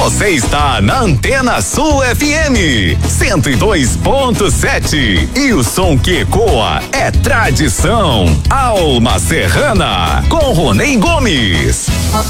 Você está na Antena Sul FM 102.7 e o som que ecoa é tradição. Alma Serrana com Ronei Gomes.